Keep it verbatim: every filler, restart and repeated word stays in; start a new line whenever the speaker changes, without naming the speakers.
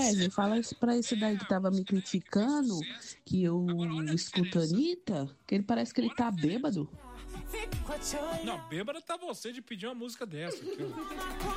Wesley, fala isso pra esse daí que tava me criticando, que eu escuto a Anitta, que ele parece que ele tá bêbado.
Não, bêbada tá você de pedir uma música dessa.